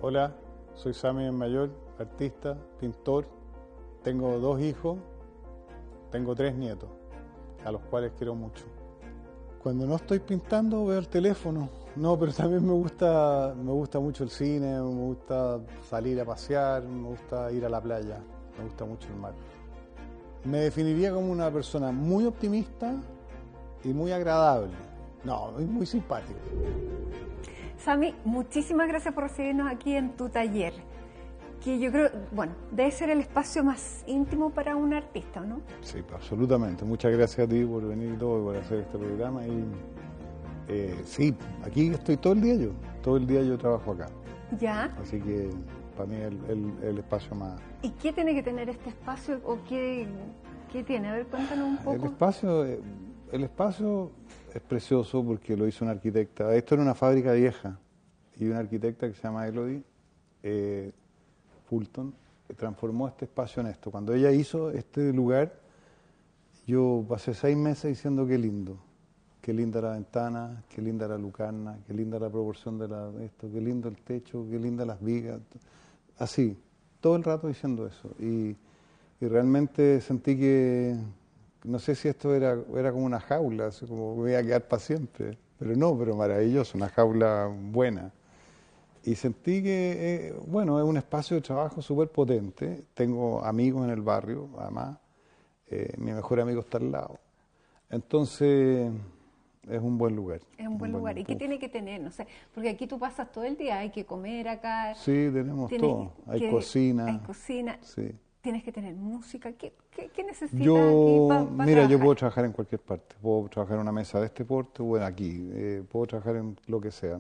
Hola, soy Sami Mayor, artista, pintor, tengo 2 hijos, tengo 3 nietos, a los cuales quiero mucho. Cuando no estoy pintando veo el teléfono, no, pero también me gusta mucho el cine, me gusta salir a pasear, me gusta ir a la playa, me gusta mucho el mar. Me definiría como una persona muy optimista y muy agradable, no, muy simpático. Sami, muchísimas gracias por recibirnos aquí en tu taller, que yo creo, bueno, debe ser el espacio más íntimo para un artista, ¿no? Sí, absolutamente. Muchas gracias a ti por venir y todo, y por hacer este programa. Y sí, aquí estoy todo el día yo trabajo acá. Ya. Así que para mí es el espacio más... ¿Y qué tiene que tener este espacio o qué tiene? A ver, cuéntanos un poco. El espacio es precioso porque lo hizo una arquitecta. Esto era una fábrica vieja y una arquitecta que se llama Elodie Fulton transformó este espacio en esto. Cuando ella hizo este lugar, yo pasé 6 meses diciendo qué linda la ventana, qué linda la lucarna, qué linda la proporción de esto, qué lindo el techo, qué lindas las vigas, así, todo el rato diciendo eso. Y realmente sentí que, no sé si esto era como una jaula, así como me iba a quedar para siempre, pero no, pero maravilloso, una jaula buena. Y sentí que, bueno, es un espacio de trabajo súper potente. Tengo amigos en el barrio, además. Mi mejor amigo está al lado. Entonces, es un buen lugar. Es un buen lugar. ¿Y qué tiene que tener? No sé, porque aquí tú pasas todo el día, hay que comer acá. Sí, tenemos todo. Hay cocina. Hay cocina. Sí. Tienes que tener música. ¿Qué necesitas aquí Mira, trabajar? yo puedo trabajar en cualquier parte. Puedo trabajar en una mesa de este porte, bueno, aquí. Puedo trabajar en lo que sea.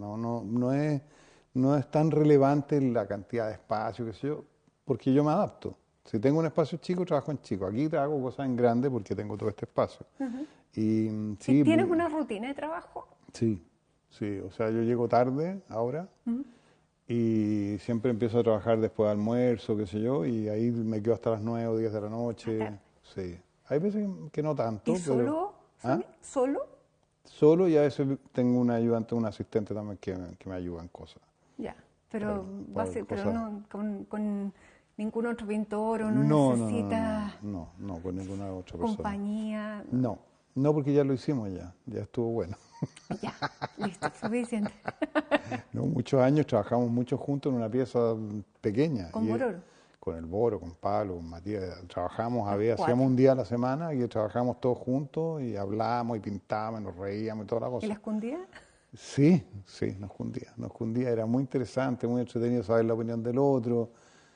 No es tan relevante la cantidad de espacio, qué sé yo, porque yo me adapto. Si tengo un espacio chico, trabajo en chico. Aquí hago cosas en grande porque tengo todo este espacio. Y sí, ¿Y tienes una rutina de trabajo? Sí. O sea, yo llego tarde ahora y siempre empiezo a trabajar después de almuerzo, qué sé yo, y ahí me quedo hasta las 9 o 10 de la noche. Sí. Hay veces que no tanto. ¿Y solo? ¿Ah? ¿Solo? Solo, y a veces tengo un ayudante, un asistente también que me ayuda en cosas. Ya, pero cosas... no con ningún otro pintor o no necesitas no, con ninguna otra persona. compañía. No, porque ya lo hicimos ya estuvo bueno. Ya, listo, suficiente. No, muchos años trabajamos mucho juntos en una pieza pequeña. ¿Con Bororo? Con el Boro, con Palo, con Matías. Trabajamos, hacíamos un día a la semana y trabajamos todos juntos y hablábamos y pintábamos, nos reíamos y toda la cosa. ¿Y la escondía? Sí, nos escondía. Era muy interesante, muy entretenido saber la opinión del otro.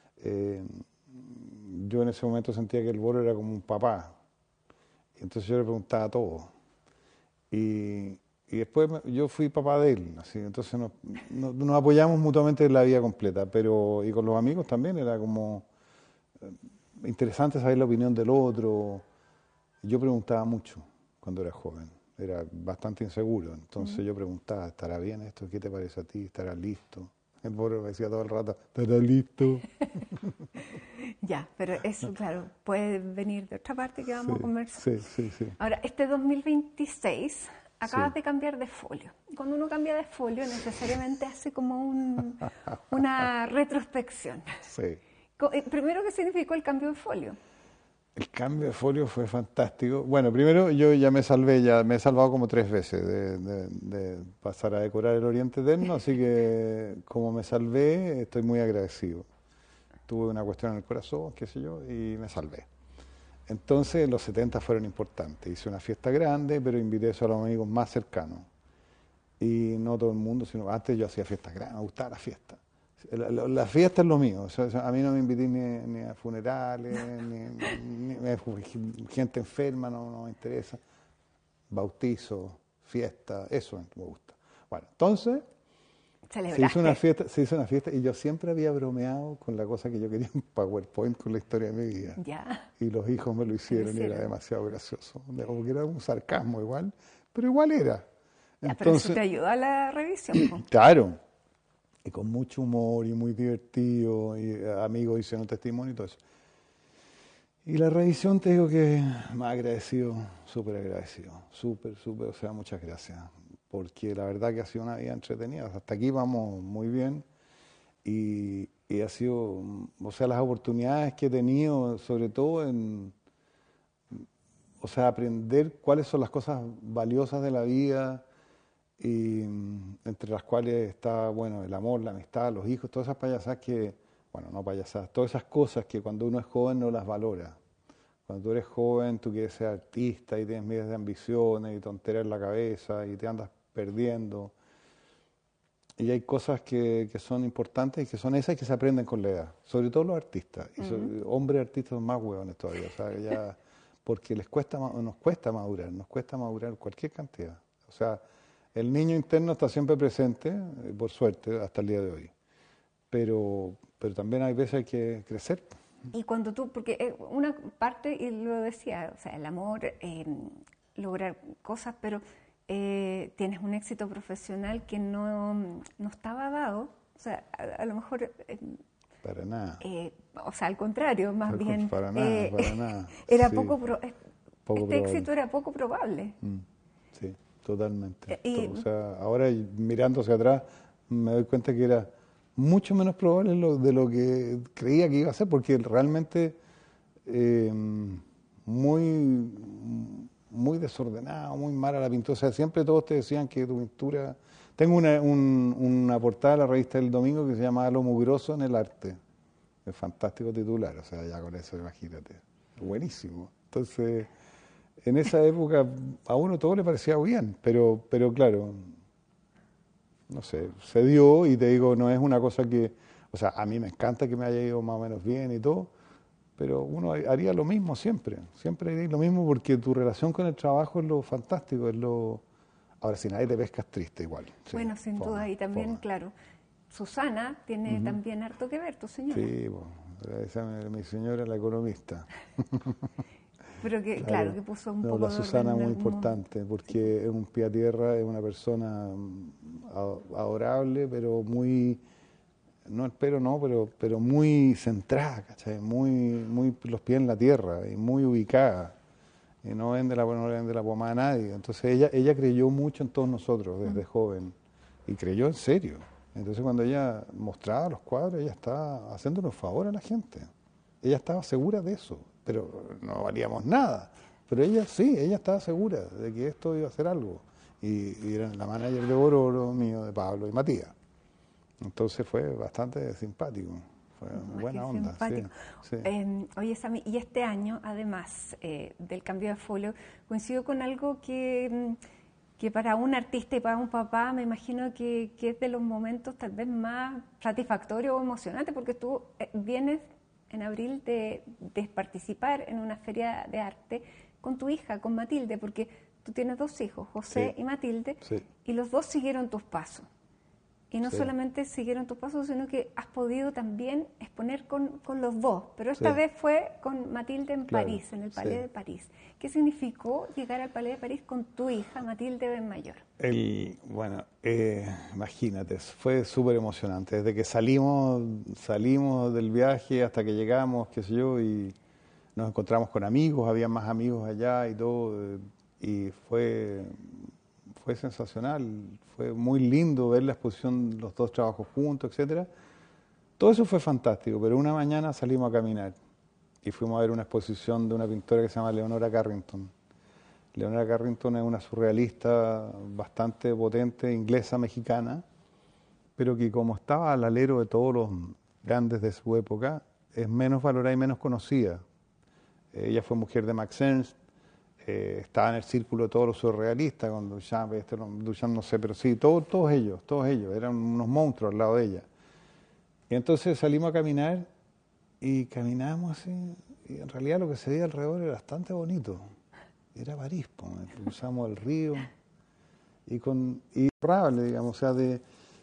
Yo en ese momento sentía que el Boro era como un papá. Entonces yo le preguntaba todo. Y después yo fui papá de él, así, entonces nos apoyamos mutuamente en la vida completa, y con los amigos también era como interesante saber la opinión del otro. Yo preguntaba mucho cuando era joven, era bastante inseguro, entonces yo preguntaba, ¿estará bien esto? ¿Qué te parece a ti? ¿Estará listo? El pobre me decía todo el rato, ¿estará listo? Ya, pero eso, claro, puede venir de otra parte que vamos a conversar. Sí. Ahora, este 2026 acabas de cambiar de folio. Cuando uno cambia de folio, necesariamente hace como una retrospección. Sí. Primero, ¿qué significó el cambio de folio? El cambio de folio fue fantástico. Bueno, primero yo ya me he salvado como 3 veces de pasar a decorar el Oriente Eterno, así que como me salvé, estoy muy agradecido. Tuve una cuestión en el corazón, qué sé yo, y me salvé. Entonces los 70 fueron importantes. Hice una fiesta grande, pero invité solo a los amigos más cercanos. Y no todo el mundo, sino antes yo hacía fiestas grandes, me gustaba la fiesta. La fiesta es lo mío, o sea, a mí no me invité ni a funerales, ni gente enferma, no me interesa. Bautizo, fiesta, eso me gusta. Bueno, entonces se hizo una fiesta y yo siempre había bromeado con la cosa que yo quería un PowerPoint con la historia de mi vida. Ya. Y los hijos me lo hicieron y era demasiado gracioso. Como que era un sarcasmo igual, pero igual era. Ya, pero eso te ayudó a la revisión. Claro. Y con mucho humor y muy divertido, y amigos diciendo testimonio y todo eso. Y la revisión te digo que más agradecido, súper, o sea, muchas gracias, porque la verdad que ha sido una vida entretenida, hasta aquí vamos muy bien, y ha sido, o sea, las oportunidades que he tenido, sobre todo o sea, aprender cuáles son las cosas valiosas de la vida, y entre las cuales está, bueno, el amor, la amistad, los hijos, todas esas payasadas que, bueno, no payasadas, todas esas cosas que cuando uno es joven no las valora. Cuando tú eres joven, tú quieres ser artista y tienes miles de ambiciones y tonteras en la cabeza y te andas perdiendo. Y hay cosas que son importantes y que son esas que se aprenden con la edad, sobre todo los artistas. Y hombres artistas son más huevones todavía, o sea, ya, porque nos cuesta madurar cualquier cantidad. O sea, el niño interno está siempre presente, por suerte, hasta el día de hoy. Pero también hay veces hay que crecer. Y cuando tú, porque una parte, y lo decía, o sea, el amor, lograr cosas, pero tienes un éxito profesional que no estaba dado, o sea, a lo mejor... Para nada. O sea, al contrario, más bien... Para nada. Era Sí, poco poco este probable. éxito era poco probable. Sí, totalmente. Y, O sea, ahora mirando hacia atrás me doy cuenta que era mucho menos probable de lo que creía que iba a ser, porque realmente muy, muy desordenado, muy mala la pintura. O sea, siempre todos te decían que tu pintura... Tengo una portada de la revista El Domingo que se llama Lo mugroso en el arte. Es fantástico titular, o sea, ya con eso imagínate. Buenísimo. Entonces, en esa época a uno todo le parecía bien, pero claro, no sé, se dio y te digo, no es una cosa que, o sea, a mí me encanta que me haya ido más o menos bien y todo, pero uno haría lo mismo siempre haría lo mismo porque tu relación con el trabajo es lo fantástico, es lo... Ahora, si nadie te pescas triste igual. Sí, bueno, sin duda, y también, claro, Susana tiene también harto que ver, tu señora. Sí, bueno, mi señora es la ecologista. Pero que, claro, que puso un poco la de Susana orden es en muy algún momento. importante porque es un pie a tierra, es una persona adorable, pero muy, pero muy centrada, ¿cachai? Muy los pies en la tierra y muy ubicada. Y no le vende la pomada a nadie. Entonces ella creyó mucho en todos nosotros desde joven y creyó en serio. Entonces cuando ella mostraba los cuadros, ella estaba haciéndonos favor a la gente. Ella estaba segura de eso, pero no valíamos nada. Pero ella sí, ella estaba segura de que esto iba a ser algo. Y era la manager de Bororo, mío, de Pablo y Matías. Entonces fue bastante simpático. Fue buena onda. Simpático. Sí. Oye, Sami, y este año, además del cambio de folio, coincido con algo que para un artista y para un papá me imagino que es de los momentos tal vez más satisfactorios o emocionantes, porque tú vienes en abril de participar en una feria de arte con tu hija, con Matilde, porque tú tienes dos hijos, José y Matilde, y los dos siguieron tus pasos. Y no solamente siguieron tus pasos, sino que has podido también exponer con los dos. Pero esta vez fue con Matilde en París, en el Palais de París. ¿Qué significó llegar al Palais de París con tu hija, Matilde Benmayor? Bueno, imagínate, fue súper emocionante. Desde que salimos del viaje hasta que llegamos, qué sé yo, y nos encontramos con amigos, había más amigos allá y todo, y fue sensacional, fue muy lindo ver la exposición, los dos trabajos juntos, etcétera. Todo eso fue fantástico, pero una mañana salimos a caminar y fuimos a ver una exposición de una pintora que se llama Leonora Carrington. Leonora Carrington es una surrealista bastante potente, inglesa, mexicana, pero que como estaba al alero de todos los grandes de su época, es menos valorada y menos conocida. Ella fue mujer de Max Ernst, estaba en el círculo de todos los surrealistas, con Duchamp, Duchamp no sé, pero sí, todos ellos, eran unos monstruos al lado de ella. Y entonces salimos a caminar y caminamos así, y en realidad lo que se veía alrededor era bastante bonito. Era París, cruzamos el río, y horrible, digamos, o sea, de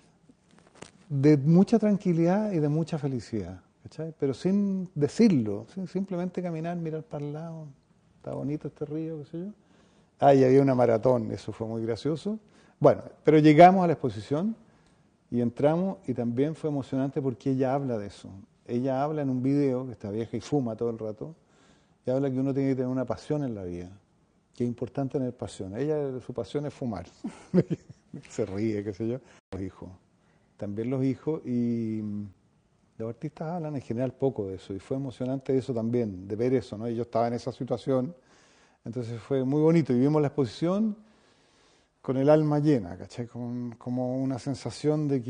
mucha tranquilidad y de mucha felicidad, ¿cachai? Pero sin decirlo, simplemente caminar, mirar para el lado. Está bonito este río, qué sé yo. Y había una maratón, eso fue muy gracioso. Bueno, pero llegamos a la exposición y entramos y también fue emocionante porque ella habla de eso. Ella habla en un video, que está vieja y fuma todo el rato, y habla que uno tiene que tener una pasión en la vida, que es importante tener pasión. Ella, su pasión es fumar. Se ríe, qué sé yo. Los hijos. también los hijos, y los artistas hablan en general poco de eso, y fue emocionante eso también, de ver eso, ¿no? Y yo estaba en esa situación, entonces fue muy bonito, y vimos la exposición con el alma llena, ¿cachai? Como una sensación de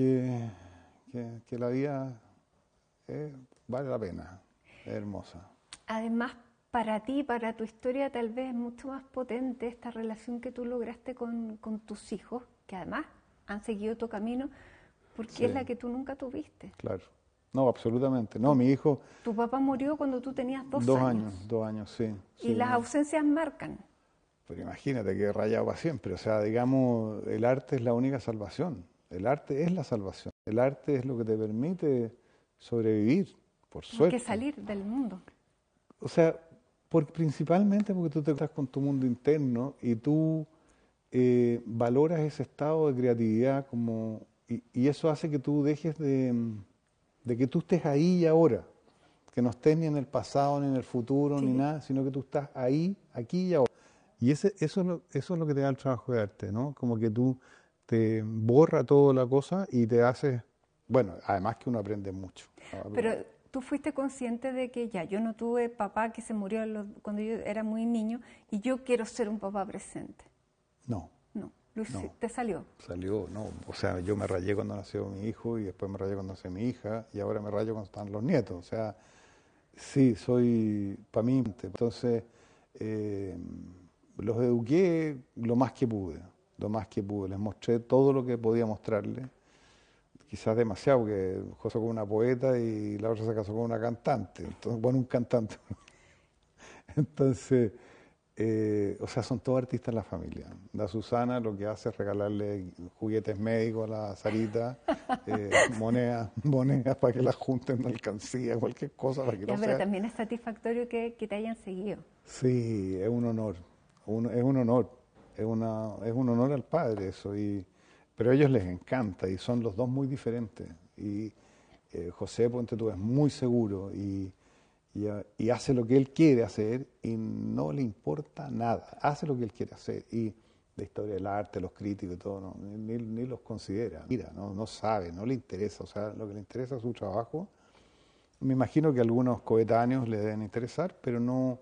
que la vida vale la pena, es hermosa. Además, para ti, para tu historia, tal vez es mucho más potente esta relación que tú lograste con tus hijos, que además han seguido tu camino, porque Sí, es la que tú nunca tuviste. claro. No, absolutamente. No, mi hijo, Tu papá murió cuando tú tenías 2 años. 2 años, sí. Y Sí, las no. ausencias marcan. Pero imagínate que rayado para siempre. O sea, digamos, el arte es la única salvación. El arte es la salvación. El arte es lo que te permite sobrevivir, por Hay que suerte. salir del mundo. O sea, principalmente porque tú te estás con tu mundo interno y tú valoras ese estado de creatividad y eso hace que tú dejes de que tú estés ahí y ahora, que no estés ni en el pasado, ni en el futuro, ni Sí. nada, sino que tú estás ahí, aquí y ahora. Y eso es lo que te da el trabajo de arte, ¿no? Como que tú te borra toda la cosa y te haces, bueno, además que uno aprende mucho. Pero tú fuiste consciente de que ya, yo no tuve papá que se murió cuando yo era muy niño y yo quiero ser un papá presente. No, No, no. te salió. Salió, no. O sea, yo me rayé cuando nació mi hijo y después me rayé cuando nació mi hija y ahora me rayo cuando están los nietos. O sea, sí, soy para mí. Entonces, eh, los eduqué lo más que pude, lo más que pude. Les mostré todo lo que podía mostrarles. Quizás demasiado, porque José con una poeta y la otra se casó con una cantante. Entonces, bueno, un cantante. Entonces, o sea, son todos artistas en la familia. La Susana lo que hace es regalarle juguetes médicos a la Sarita, monedas para que las junten en alcancía, cualquier cosa para que Ya, no pero sea. también es satisfactorio que te hayan seguido. Sí, es un honor, es un honor, es un honor al padre eso. Pero a ellos les encanta y son los dos muy diferentes. Y José, ponte tú, es muy seguro y hace lo que él quiere hacer y no le importa nada. Hace lo que él quiere hacer. Y la historia del arte, los críticos y todo, no, ni los considera. Mira, no sabe, no le interesa. O sea, lo que le interesa es su trabajo. Me imagino que a algunos coetáneos le deben interesar, pero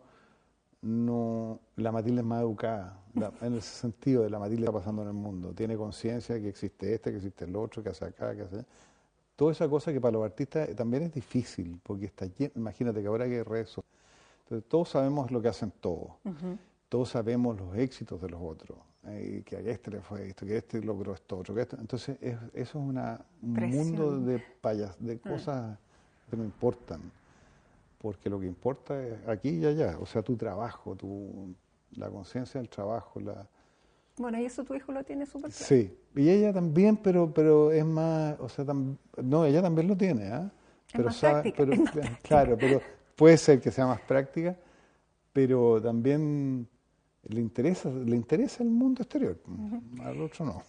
no, la Matilde es más educada, en el sentido de la Matilde está pasando en el mundo. Tiene conciencia de que existe que existe el otro, que hace acá, que hace allá. Toda esa cosa que para los artistas también es difícil, porque está lleno, imagínate que ahora hay redes sociales. Entonces, todos sabemos lo que hacen todos. Todos sabemos los éxitos de los otros. Que a este le fue esto, que este logró esto, otro, que esto. Entonces, eso es un mundo Presión. de cosas que no importan. Porque lo que importa es aquí y allá. O sea, tu trabajo, la conciencia del trabajo, Bueno, y eso tu hijo lo tiene súper claro. sí, y ella también, pero es más, o sea, no, ella también lo tiene, ¿ah? Es Pero más práctica, es más práctica. claro, pero puede ser que sea más práctica, pero también le interesa el mundo exterior, al otro no.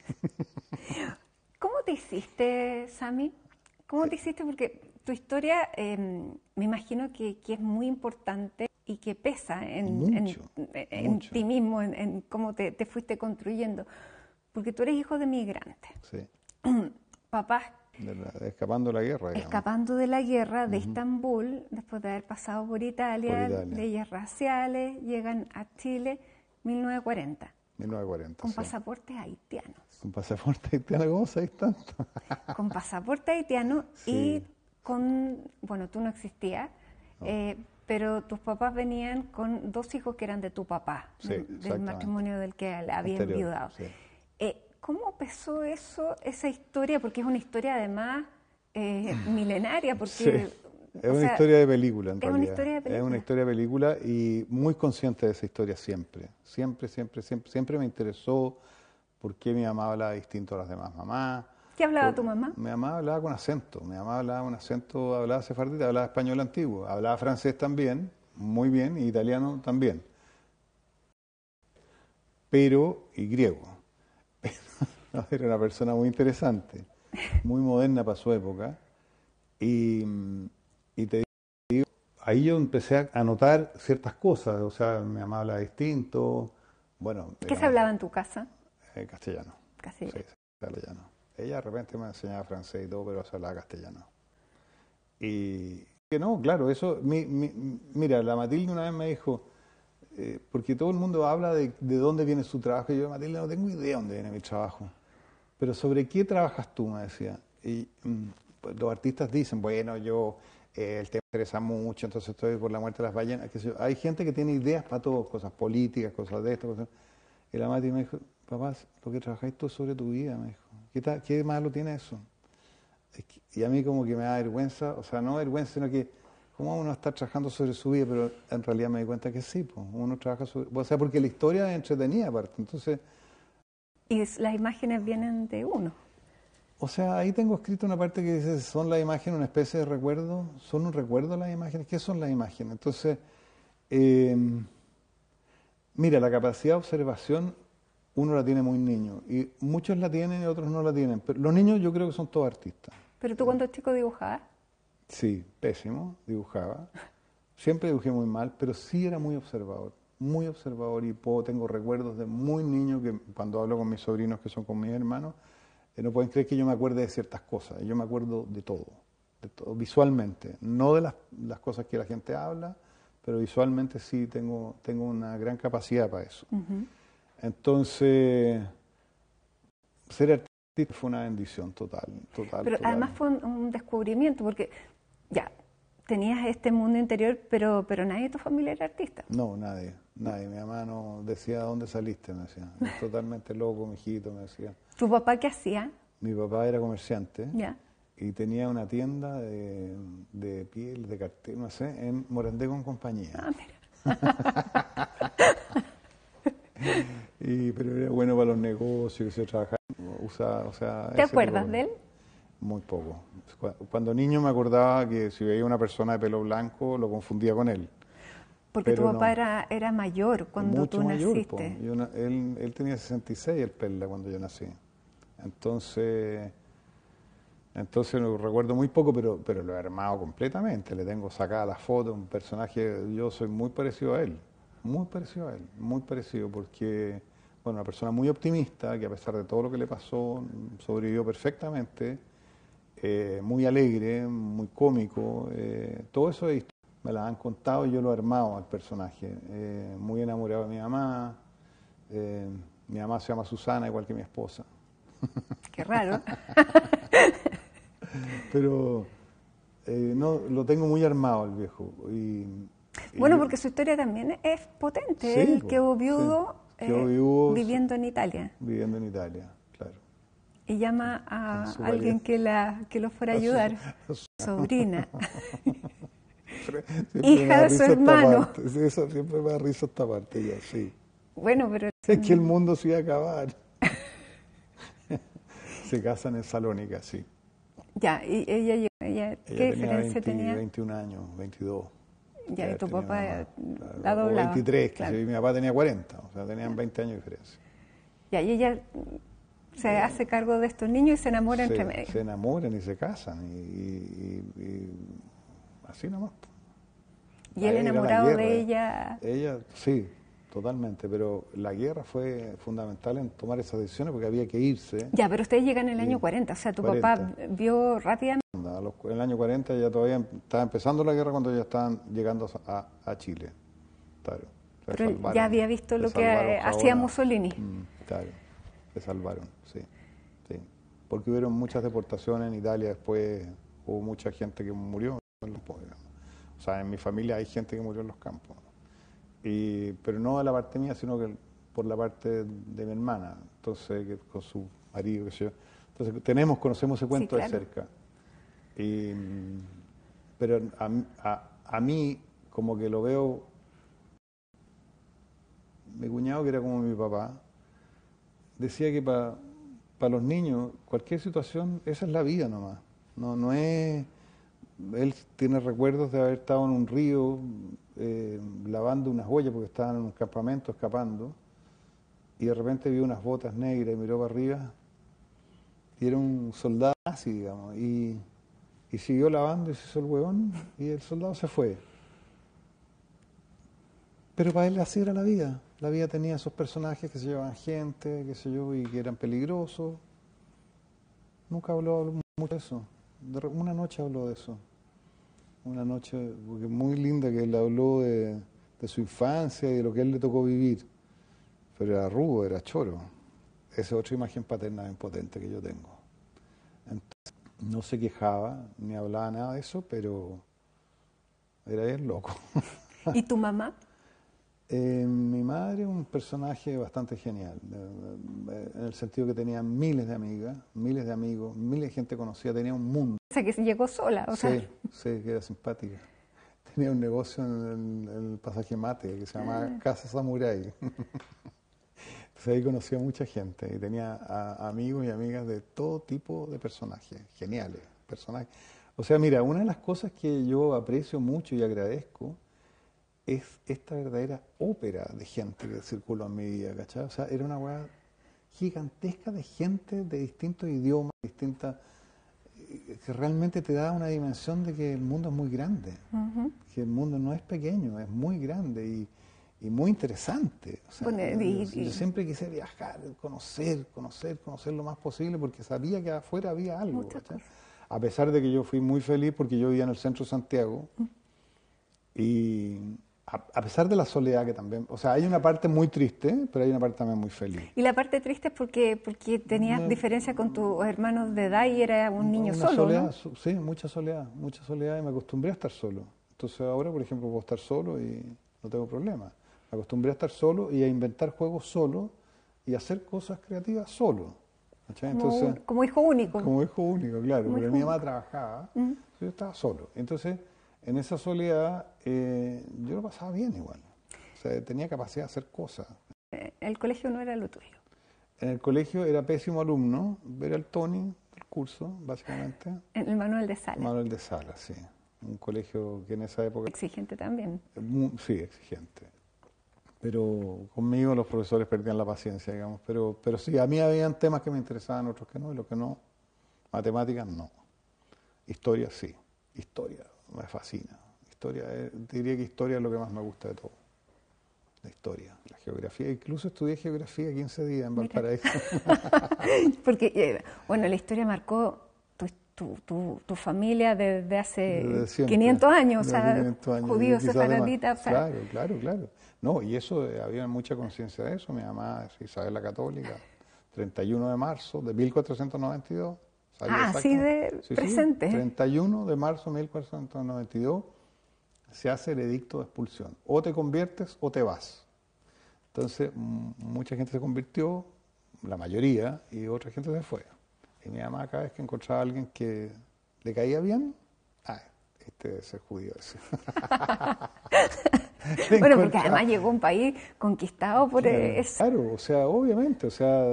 ¿Cómo te hiciste, Sami? ¿Cómo te hiciste? Porque tu historia me imagino que es muy importante y que pesa Mucho. en ti mismo, en cómo te fuiste construyendo. Porque tú eres hijo de migrantes. Sí, Papás escapando de la guerra, digamos. escapando de la guerra de Estambul, después de haber pasado por Italia, leyes raciales, llegan a Chile 1940. 1940, Con sí. pasaportes haitianos. Con pasaporte haitiano, ¿cómo sabéis tanto? Con pasaporte haitiano Sí. y bueno, tú no existías, pero tus papás venían con 2 hijos que eran de tu papá, Sí, del exactamente. matrimonio del que había Anterior, enviudado. sí. ¿Cómo empezó esa historia? Porque es una historia además milenaria, porque... Sí. Es o una sea, historia de película, en es una realidad. historia de película. Es una historia de película y muy consciente de esa historia siempre. Siempre me interesó por qué mi mamá hablaba distinto a las demás mamás. ¿Qué hablaba tu mamá? Mi mamá hablaba con acento. Mi mamá hablaba con acento, hablaba sefardita, hablaba español antiguo. Hablaba francés también, muy bien, y italiano también. Y griego. Era una persona muy interesante, muy moderna para su época. Y te digo, ahí yo empecé a notar ciertas cosas, o sea, mi mamá hablaba distinto, bueno... ¿Qué se hablaba en tu casa? Castellano. Castellano. Sí, castellano. Ella de repente me enseñaba francés y todo, pero se hablaba castellano. Y que no, claro, eso, mira, la Matilde una vez me dijo, porque todo el mundo habla de dónde viene su trabajo, y yo, Matilde, no tengo idea de dónde viene mi trabajo. Pero ¿sobre qué trabajas tú? Me decía. Y pues, los artistas dicen, bueno, yo, el tema me interesa mucho, entonces estoy por la muerte de las ballenas. Qué sé yo. Hay gente que tiene ideas para todo, cosas políticas, cosas de esto, cosas. Y la Mati me dijo, papá, lo que trabajáis tú es sobre tu vida, me dijo. ¿Qué malo tiene eso? Y a mí como que me da vergüenza, o sea, no vergüenza, sino que cómo uno está trabajando sobre su vida, pero en realidad me di cuenta que sí, pues, uno trabaja sobre, o sea, porque la historia es entretenida aparte, entonces, Y las imágenes vienen de uno. o sea, ahí tengo escrito una parte que dice, son las imágenes una especie de recuerdo, son un recuerdo las imágenes, ¿qué son las imágenes? Entonces, eh, mira, la capacidad de observación uno la tiene muy niño, y muchos la tienen y otros no la tienen, pero los niños yo creo que son todos artistas. Pero tú cuando chico dibujabas. Sí, pésimo, dibujaba. Siempre dibujé muy mal, pero sí era muy observador y tengo recuerdos de muy niño que cuando hablo con mis sobrinos que son con mis hermanos, no pueden creer que yo me acuerde de ciertas cosas, yo me acuerdo de todo, visualmente, no de las cosas que la gente habla, pero visualmente sí tengo una gran capacidad para eso. Entonces, ser artista fue una bendición total. Pero además fue un descubrimiento, porque ya, tenías este mundo interior, pero nadie de tu familia era artista. No, nadie. Mi mamá no decía, ¿dónde saliste? Me decía, es totalmente loco, mijito, me decía. ¿Tu papá qué hacía? Mi papá era comerciante Ya. y tenía una tienda de piel, de cartel, no sé, en Morandé con compañía. Ah, mira. Pero era bueno para los negocios, que se trabajaba, o sea... ¿Te acuerdas de él? Muy poco. Cuando niño me acordaba que si veía una persona de pelo blanco lo confundía con él. Porque pero tu papá era mayor cuando mucho tú mayor, naciste. Él tenía 66, el Perla, cuando yo nací. Entonces lo recuerdo muy poco, pero lo he armado completamente. Le tengo sacada la foto, un personaje, yo soy muy parecido a él. Muy parecido, porque, bueno, una persona muy optimista, que a pesar de todo lo que le pasó, sobrevivió perfectamente, muy alegre, muy cómico, todo eso es historia. Me las han contado y yo lo he armado al personaje. Muy enamorado de mi mamá se llama Susana, igual que mi esposa. Qué raro. Pero no, lo tengo muy armado el viejo. Bueno, porque su historia también es potente. Sí, Él quedó viudo, sí. Quedó viudo viviendo en Italia. Viviendo en Italia, claro. Y llama a alguien que lo fuera a ayudar. Sobrina. Hija de su hermano. Eso siempre me da risa esta parte ya, sí. Bueno, pero... Es que el mundo se iba a acabar. Se casan en Salónica, sí. Ya, y ella ¿qué diferencia tenía? 21 años, 22. Ya, y tu papá la o doblaba. 23, claro. Que mi papá tenía 40, o sea, tenían 20 años de diferencia. Ya, y ella se hace cargo de estos niños y se enamora entre medio. Se enamoran y se casan, y así nomás. ¿Y él enamorado de ella? Ella, sí, totalmente, pero la guerra fue fundamental en tomar esas decisiones porque había que irse. Ya, pero ustedes llegan en el año 40, o sea, tu 40. papá vio rápidamente. En el año 40 ya todavía estaba empezando la guerra cuando ya estaban llegando a Chile. Claro. Pero ya había visto lo que hacía Mussolini. Claro, se salvaron, sí. Porque hubieron muchas deportaciones en Italia, después hubo mucha gente que murió en los campos. O sea, en mi familia hay gente que murió en los campos. Pero no de la parte mía, sino que por la parte de mi hermana, entonces que con su marido, qué sé yo. Entonces conocemos ese cuento de cerca. Pero a mí, como que lo veo, mi cuñado, que era como mi papá, decía que para los niños, cualquier situación, esa es la vida nomás. No es... Él tiene recuerdos de haber estado en un río lavando unas ollas porque estaban en un campamento escapando, y de repente vio unas botas negras y miró para arriba y era un soldado nazi, digamos, y siguió lavando y se hizo el huevón y el soldado se fue. Pero para él así era la vida. La vida tenía esos personajes que se llevaban gente, qué sé yo, y que eran peligrosos. nunca habló mucho de eso. Una noche habló de eso. Una noche porque muy linda que él habló de su infancia y de lo que a él le tocó vivir. Pero era rudo, era choro. Esa es otra imagen paterna bien potente que yo tengo. Entonces, no se quejaba ni hablaba nada de eso, pero era bien loco. ¿Y tu mamá? Mi madre es un personaje bastante genial, en el sentido que tenía miles de amigas, miles de amigos, miles de gente conocida, tenía un mundo. O sea, que se llegó sola, o sea. Sí, que era simpática. Tenía un negocio en el pasaje Mate que se llamaba Casa Samurai. Entonces ahí conocía a mucha gente y tenía amigos y amigas de todo tipo de personajes, geniales personajes. O sea, mira, una de las cosas que yo aprecio mucho y agradezco es esta verdadera ópera de gente que circuló en mi vida, ¿cachai? O sea, era una hueá gigantesca de gente de distintos idiomas, que realmente te da una dimensión de que el mundo es muy grande, que el mundo no es pequeño, es muy grande y muy interesante. O sea, Bueno, yo siempre quise viajar, conocer lo más posible porque sabía que afuera había algo, ¿cachai? A pesar de que yo fui muy feliz porque yo vivía en el centro de Santiago y a pesar de la soledad que también, o sea, hay una parte muy triste, pero hay una parte también muy feliz. Y la parte triste es porque tenías diferencia con tus hermanos de edad y era un niño una solo, soledad, ¿no? Sí, mucha soledad y me acostumbré a estar solo. Entonces ahora, por ejemplo, puedo estar solo y no tengo problema. Me acostumbré a estar solo y a inventar juegos solo y a hacer cosas creativas solo. Entonces, como hijo único. Como hijo único, claro, Como porque hijo mi mamá trabajaba, yo estaba solo. Entonces, en esa soledad yo lo pasaba bien igual. O sea, tenía capacidad de hacer cosas. El colegio no era lo tuyo. En el colegio era pésimo alumno, era el Tony del curso, básicamente. En el Manuel de Sala. Manuel de Sala, sí. Un colegio que en esa época... Exigente también. Sí, exigente. Pero conmigo los profesores perdían la paciencia, digamos. Pero sí, a mí habían temas que me interesaban, otros que no, y los que no. Matemáticas, no. Historia, sí. Historia, me fascina. Historia, diría que historia es lo que más me gusta de todo. La historia, la geografía. Incluso estudié geografía 15 días en Valparaíso. Porque, bueno, la historia marcó tu familia desde hace 500 años, o sea, 500 años, judíos, sefardítas. O sea, Claro. No, y eso, había mucha conciencia de eso. Mi mamá es Isabel la Católica, 31 de marzo de 1492. Así de presente. 31 de marzo de 1492 se hace el edicto de expulsión. O te conviertes o te vas. Entonces, mucha gente se convirtió, la mayoría, y otra gente se fue. Y mi mamá, cada vez que encontraba a alguien que le caía bien, este debe ser judío ese. Bueno, porque además llegó a un país conquistado por eso. Claro, o sea, obviamente, o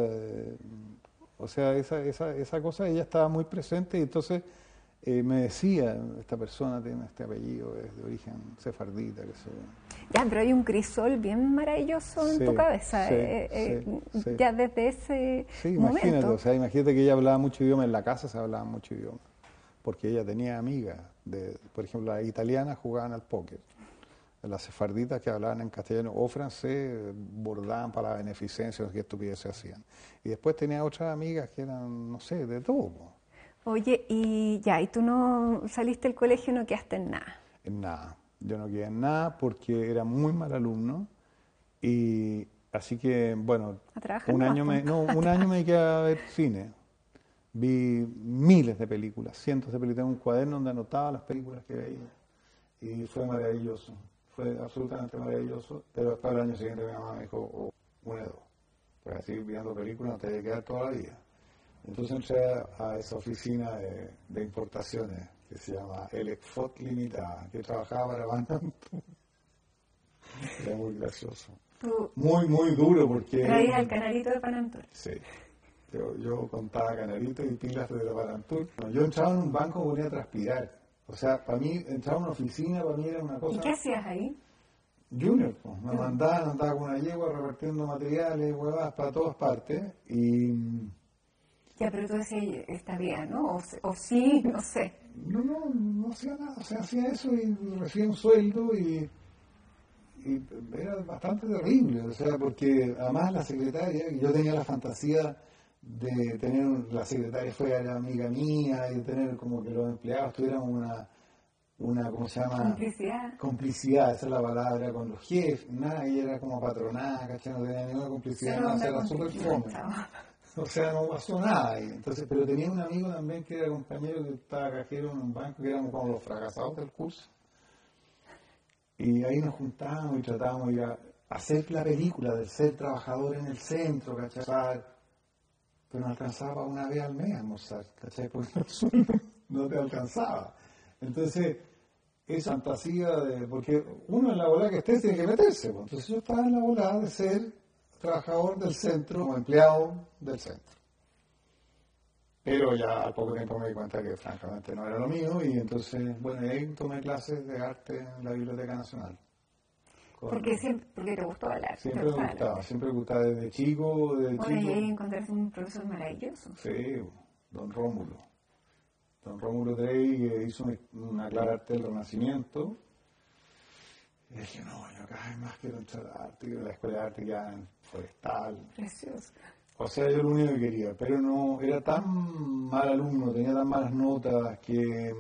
sea, esa cosa ella estaba muy presente y entonces me decía, esta persona tiene este apellido, es de origen sefardita, que sé yo. Ya, pero hay un crisol bien maravilloso en tu cabeza, ya desde ese imagínate, momento. O sea, imagínate que ella hablaba mucho idioma, en la casa se hablaba mucho idioma, porque ella tenía amigas, por ejemplo, las italianas jugaban al póker, las sefarditas que hablaban en castellano o francés bordaban para la beneficencia, qué estupideces hacían. Y después tenía otras amigas que eran, no sé, de todo. Oye, y tú no saliste del colegio y no quedaste en nada. En nada. Yo no quedé en nada porque era muy mal alumno y así que, bueno, un año me dediqué a ver cine. Vi miles de películas, cientos de películas, en un cuaderno donde anotaba las películas que veía y fue maravilloso, fue absolutamente maravilloso, pero después al año siguiente mi mamá me dijo, una de dos, pues así viendo películas no te debe quedar toda la vida. Entonces entré a esa oficina de importaciones que se llama Elecfot Limitada, que trabajaba para Panamtur. Era muy gracioso. Muy duro porque... ¿Traías el canarito de Panamtur? Sí. Yo contaba canaritos y pilas de la Panamtur. Yo entraba en un banco y ponía a transpirar. O sea, para mí, entrar a una oficina, para mí era una cosa... ¿Y qué hacías ahí? Junior, pues. Me mandaban, andaba con una yegua repartiendo materiales, huevadas para todas partes y... Ya, pero tú decías, está bien, ¿no? O sí, no sé. No hacía nada, o sea, hacía eso y recibía un sueldo y era bastante terrible, o sea, porque además la secretaria, yo tenía la fantasía de tener la secretaria fuera amiga mía, y de tener como que los empleados tuvieran una ¿cómo se llama? Complicidad. Complicidad, esa es la palabra, con los jefes, nadie era como patronada, ¿cachai? No tenía ninguna complicidad, Solo no, o sea, una era súper complicidad, fome. chao. O sea, no pasó nada ahí. Entonces, pero tenía un amigo también que era compañero que estaba cajero en un banco, que éramos como los fracasados del curso. Y ahí nos juntábamos y tratábamos de ir a hacer la película del ser trabajador en el centro, ¿cachai? Pero no alcanzaba una vez al mes a almorzar, ¿cachai? Porque el sueldo no te alcanzaba. Entonces, esa fantasía de... Porque uno en la bola que esté tiene que meterse. Pues. Entonces yo estaba en la bola de ser trabajador del centro o empleado del centro. Pero ya al poco tiempo me di cuenta que francamente no era lo mío y entonces, bueno, y ahí tomé clases de arte en la Biblioteca Nacional. Porque te gustó el arte. Siempre me gustaba desde chico, Bueno, y ahí encontraste un profesor maravilloso. Sí, don Rómulo. Don Rómulo Trey, que hizo una clara arte del Renacimiento. Y dije, no, yo cada vez más quiero entrar a arte, quiero la escuela de arte ya en forestal. Precioso. O sea, yo lo único que quería, pero no, era tan mal alumno, tenía tan malas notas que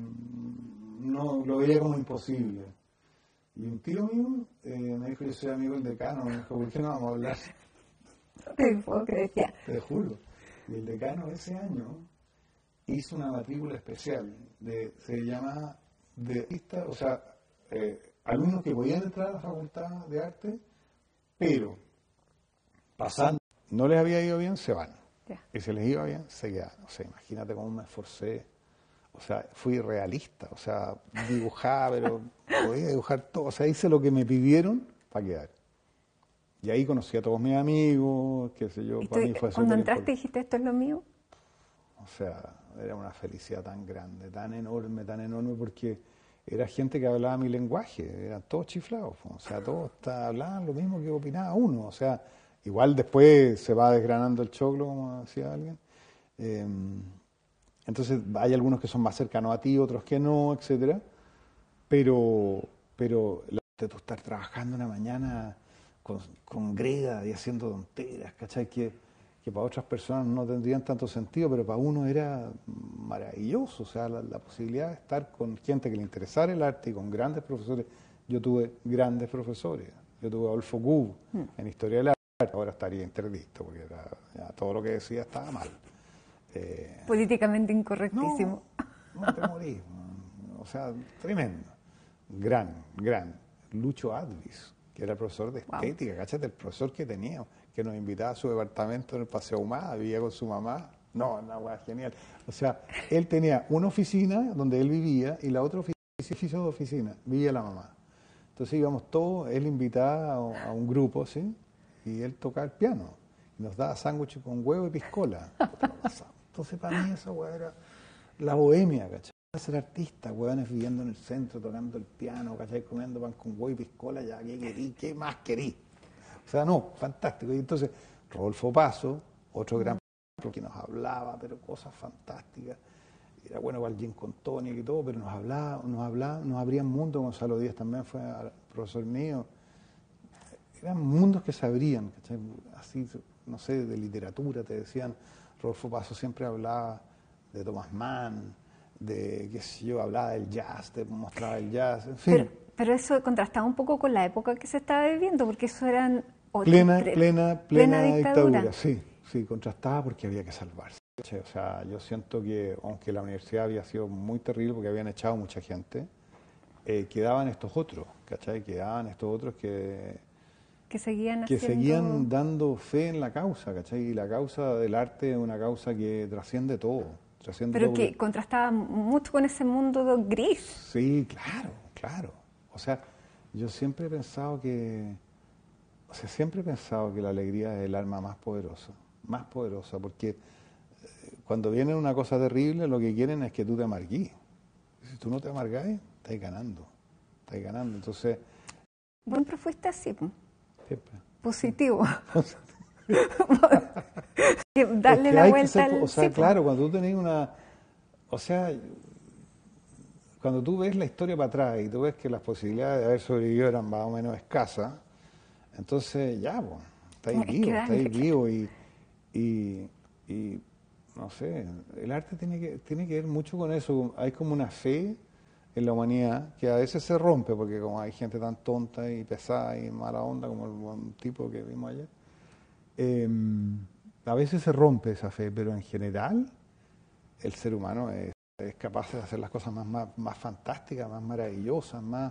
no lo veía como imposible. Y un tío mío me dijo, yo soy amigo del decano, me dijo, ¿por qué no vamos a hablar? No te puedo creer, ya. Te juro. Y el decano ese año hizo una matrícula especial, se llama o sea, alumnos que podían entrar a la facultad de arte, pero pasando, no les había ido bien, se van. Ya. Y si les iba bien, se quedan. O sea, imagínate cómo me esforcé. O sea, fui realista. O sea, dibujaba, pero podía dibujar todo. O sea, hice lo que me pidieron para quedar. Y ahí conocí a todos mis amigos, qué sé yo, para mí fue cuando súper entraste importante. dijiste, esto es lo mío. O sea, era una felicidad tan grande, tan enorme, porque era gente que hablaba mi lenguaje, eran todos chiflados, o sea, todos hablaban lo mismo que opinaba uno, o sea, igual después se va desgranando el choclo, como decía alguien. Entonces hay algunos que son más cercanos a ti, otros que no, etcétera. Pero de tú estar trabajando una mañana con greda y haciendo tonteras, ¿cachai? Que para otras personas no tendrían tanto sentido, pero para uno era maravilloso. O sea, la posibilidad de estar con gente que le interesara el arte y con grandes profesores. Yo tuve grandes profesores. Yo tuve a Adolfo Cub en Historia del Arte. Ahora estaría interdicto, porque ya todo lo que decía estaba mal. Políticamente incorrectísimo. No te morís. O sea, tremendo. Gran. Lucho Advis, que era profesor de estética, wow. Cáchate el profesor que tenía, que nos invitaba a su departamento en el Paseo Ahumada, vivía con su mamá. No, una hueá genial. O sea, él tenía una oficina donde él vivía y la otra oficina, vivía la mamá. Entonces íbamos todos, él invitaba a un grupo, ¿sí? Y él tocaba el piano. Y nos daba sándwiches con huevo y piscola. Entonces para mí esa hueá era la bohemia, ¿cachai? Ser artista, hueones viviendo en el centro, tocando el piano, ¿cachai? Comiendo pan con huevo y piscola, ya, ¿qué querí? ¿Qué más querí? O sea, no, fantástico. Y entonces, Rodolfo Paso, otro gran que nos hablaba, pero cosas fantásticas. Era bueno para el gin con tonic y todo, pero nos abría mundo. Gonzalo Díaz también fue profesor mío. Eran mundos que se abrían, ¿cachai? Así, no sé, de literatura, te decían. Rodolfo Paso siempre hablaba de Thomas Mann, de, qué sé yo, hablaba del jazz, te mostraba el jazz, en fin. Pero eso contrastaba un poco con la época que se estaba viviendo, porque eso eran... Plena dictadura, sí, contrastaba porque había que salvarse. O sea, yo siento que, aunque la universidad había sido muy terrible porque habían echado mucha gente, quedaban estos otros, ¿cachai? Quedaban estos otros que seguían dando fe en la causa, ¿cachai? Y la causa del arte es una causa que trasciende todo. Pero que contrastaba mucho con ese mundo gris. Sí, claro. O sea, yo siempre he pensado que la alegría es el arma más poderosa, porque cuando viene una cosa terrible, lo que quieren es que tú te amargues. Si tú no te amargas, estás ganando. Entonces... Bueno, fuiste así, siempre. Positivo. Darle la vuelta al... O sea, claro, cuando tú tenés una... O sea, cuando tú ves la historia para atrás y tú ves que las posibilidades de haber sobrevivido eran más o menos escasas, entonces ya, pues, estáis vivo. y no sé, el arte tiene que ver mucho con eso. Hay como una fe en la humanidad que a veces se rompe, porque como hay gente tan tonta y pesada y mala onda como el buen tipo que vimos ayer, eh, a veces se rompe esa fe, pero en general el ser humano es capaz de hacer las cosas más fantásticas, más maravillosas, más...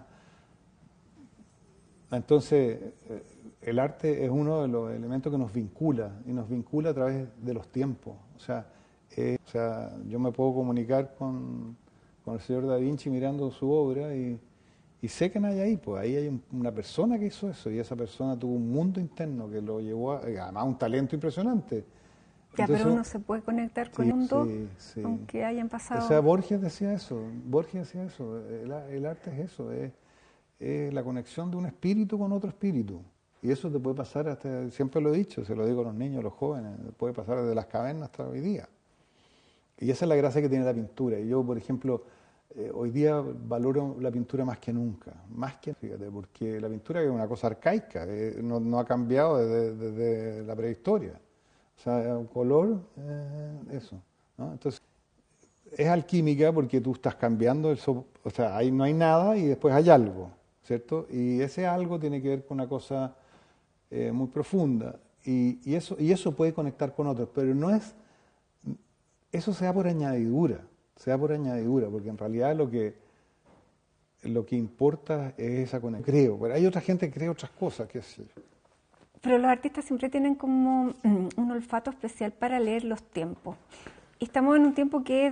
Entonces, el arte es uno de los elementos que nos vincula, y nos vincula a través de los tiempos. O sea, yo me puedo comunicar con el señor Da Vinci mirando su obra y sé que no hay ahí, pues ahí hay una persona que hizo eso, y esa persona tuvo un mundo interno que lo llevó a, además un talento impresionante. Ya, Entonces, pero uno se puede conectar con sí, un do, sí. aunque hayan O sea, pasado... Borges decía eso, el arte es eso, es la conexión de un espíritu con otro espíritu. Y eso te puede pasar hasta, siempre lo he dicho, se lo digo a los niños, a los jóvenes, puede pasar desde las cavernas hasta hoy día. Y esa es la gracia que tiene la pintura. Y yo, por ejemplo, hoy día valoro la pintura más que, fíjate, porque la pintura es una cosa arcaica, no ha cambiado desde la prehistoria. O sea, un color, eso, ¿no? Entonces, es alquímica porque tú estás cambiando o sea, ahí no hay nada y después hay algo, ¿cierto? Y ese algo tiene que ver con una cosa muy profunda y eso puede conectar con otros, pero no es, eso se da por añadidura, porque en realidad lo que importa es esa conexión. Creo, pero hay otra gente que cree otras cosas, qué sé yo. Pero los artistas siempre tienen como un olfato especial para leer los tiempos. Y estamos en un tiempo que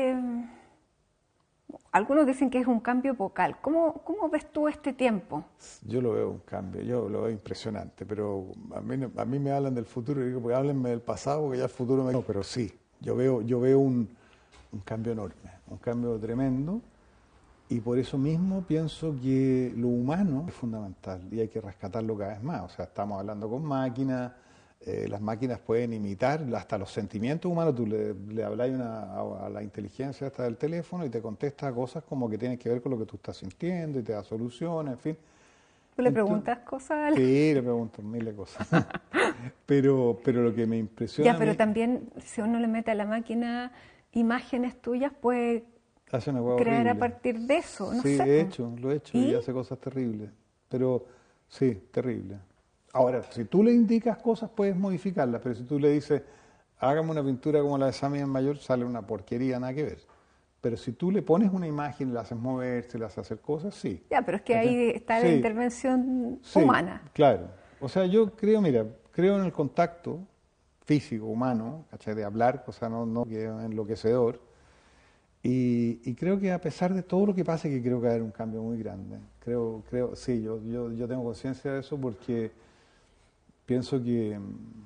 algunos dicen que es un cambio epocal. ¿Cómo ves tú este tiempo? Yo lo veo un cambio, yo lo veo impresionante, pero a mí me hablan del futuro y digo, pues háblenme del pasado, porque ya el futuro me... No, pero sí, yo veo un cambio enorme, un cambio tremendo, y por eso mismo pienso que lo humano es fundamental y hay que rescatarlo cada vez más. O sea, estamos hablando con máquinas, las máquinas pueden imitar hasta los sentimientos humanos. Tú le hablas a la inteligencia hasta del teléfono y te contesta cosas como que tienen que ver con lo que tú estás sintiendo y te da soluciones, en fin. ¿Tú le preguntas cosas? Sí, le pregunto miles de cosas. Pero lo que me impresiona Ya, a pero mí, también si uno le mete a la máquina imágenes tuyas, puede hace una hueá crear a horrible. partir de eso, no Sí, sé. lo he hecho y ¿Y? hace cosas terribles. Pero sí, terrible. Ahora, si tú le indicas cosas, puedes modificarlas, pero si tú le dices, hágame una pintura como la de Sammy en Mayor, sale una porquería, nada que ver. Pero si tú le pones una imagen, le haces moverse, le haces hacer cosas, sí. Ya, pero es que ¿Cachai? ahí está la Sí, intervención sí, humana. claro. O sea, yo creo, mira, creo en el contacto físico, humano, ¿cachai? De hablar, cosa no que es enloquecedor. Y creo que a pesar de todo lo que pase, que creo que va a haber un cambio muy grande. Sí, yo tengo conciencia de eso porque pienso que,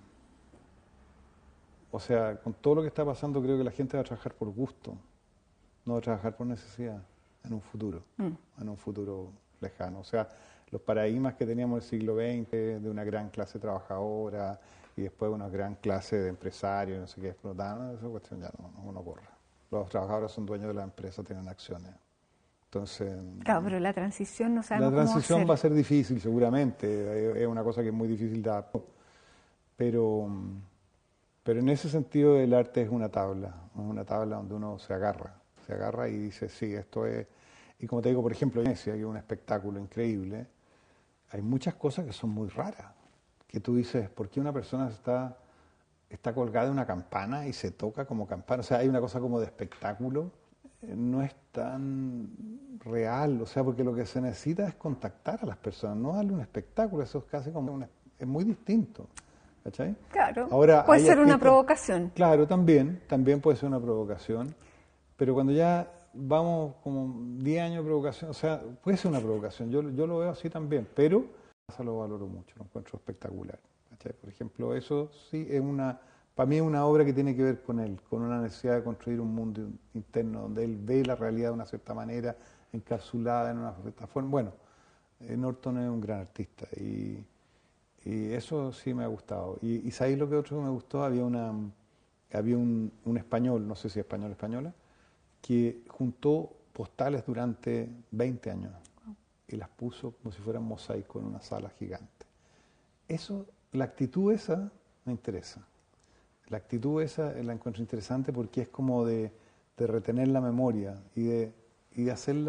o sea, con todo lo que está pasando, creo que la gente va a trabajar por gusto, no va a trabajar por necesidad en un futuro lejano. O sea, los paradigmas que teníamos en el siglo XX, de una gran clase trabajadora y después una gran clase de empresarios, no sé qué, explotando, esa cuestión ya no ocurre. Los trabajadores son dueños de la empresa, tienen acciones. Entonces, Claro, pero la transición no la sabemos cómo va a transición va a ser. ser difícil, seguramente. Es una cosa que es muy difícil de adaptar. Pero, pero en ese sentido el arte es una tabla donde uno se agarra y dice, sí, esto es... Y como te digo, por ejemplo, en Venecia, que es un espectáculo increíble, hay muchas cosas que son muy raras. Que tú dices, ¿por qué una persona está colgada de una campana y se toca como campana? O sea, hay una cosa como de espectáculo, no es tan real, o sea, porque lo que se necesita es contactar a las personas, no darle un espectáculo, eso es casi como es muy distinto, ¿cachai? Claro, Ahora puede hay ser una artistas, provocación. claro, también puede ser una provocación, pero cuando ya vamos como 10 años de provocación, o sea, puede ser una provocación, yo lo veo así también, pero eso lo valoro mucho, lo encuentro espectacular, ¿cachai? Por ejemplo, eso sí es para mí es una obra que tiene que ver con él, con una necesidad de construir un mundo interno donde él ve la realidad de una cierta manera, encapsulada en una cierta forma. Bueno, Norton es un gran artista y eso sí me ha gustado. Y ¿sabéis lo que otro que me gustó? Había un español, no sé si español o española, que juntó postales durante 20 años y las puso como si fueran mosaico en una sala gigante. Eso, la actitud esa me interesa. La actitud esa la encuentro interesante porque es como de retener la memoria y de hacerla